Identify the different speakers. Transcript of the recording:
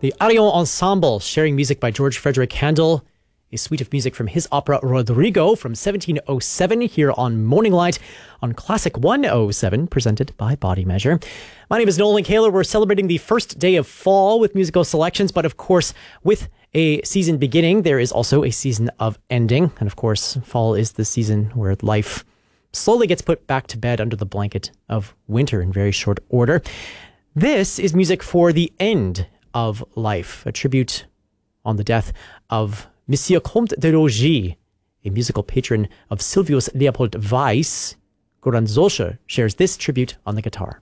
Speaker 1: The Arion Ensemble, sharing music by George Frederick Handel, a suite of music from his opera Rodrigo from 1707 here on Morning Light on Classic 107, presented by Body Measure. My name is Nolan Kaler. We're celebrating the first day of fall with musical selections, but of course, with a season beginning, there is also a season of ending. And of course, fall is the season where life slowly gets put back to bed under the blanket of winter in very short order. This is music for the end of life, a tribute on the death of Monsieur Comte de Rogy, a musical patron of Silvius Leopold Weiss. Goran Zolcher shares this tribute on the guitar.